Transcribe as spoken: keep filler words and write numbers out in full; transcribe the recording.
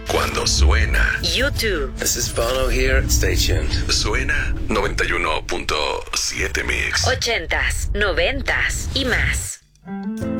Cuando suena YouTube. This is Bono here. Stay tuned. Suena noventa y uno punto siete Mix. Ochentas, noventas y más.